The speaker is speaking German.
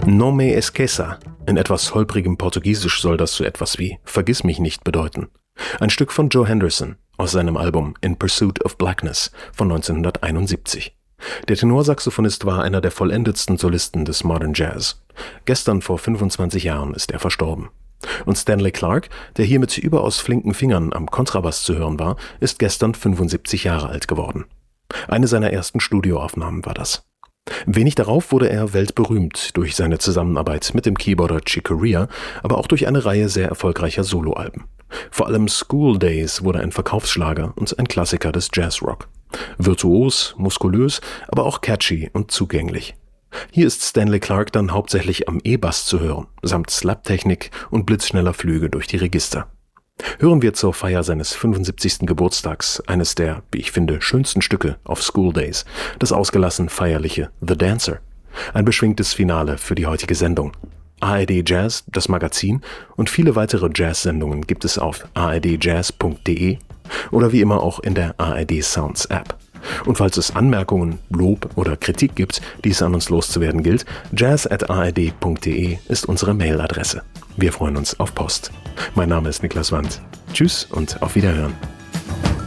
No me esqueça. In etwas holprigem Portugiesisch soll das so etwas wie »Vergiss mich nicht« bedeuten. Ein Stück von Joe Henderson aus seinem Album In Pursuit of Blackness von 1971. Der Tenorsaxophonist war einer der vollendetsten Solisten des Modern Jazz. Gestern vor 25 Jahren ist er verstorben. Und Stanley Clarke, der hier mit überaus flinken Fingern am Kontrabass zu hören war, ist gestern 75 Jahre alt geworden. Eine seiner ersten Studioaufnahmen war das. Wenig darauf wurde er weltberühmt durch seine Zusammenarbeit mit dem Keyboarder Chick Corea, aber auch durch eine Reihe sehr erfolgreicher Soloalben. Vor allem School Days wurde ein Verkaufsschlager und ein Klassiker des Jazzrock. Virtuos, muskulös, aber auch catchy und zugänglich. Hier ist Stanley Clarke dann hauptsächlich am E-Bass zu hören, samt Slap-Technik und blitzschneller Flüge durch die Register. Hören wir zur Feier seines 75. Geburtstags eines der, wie ich finde, schönsten Stücke auf School Days, das ausgelassen feierliche The Dancer. Ein beschwingtes Finale für die heutige Sendung. ARD Jazz, das Magazin und viele weitere Jazz-Sendungen gibt es auf ardjazz.de oder wie immer auch in der ARD Sounds App. Und falls es Anmerkungen, Lob oder Kritik gibt, die es an uns loszuwerden gilt, jazz@ard.de ist unsere Mailadresse. Wir freuen uns auf Post. Mein Name ist Niklas Wandt. Tschüss und auf Wiederhören.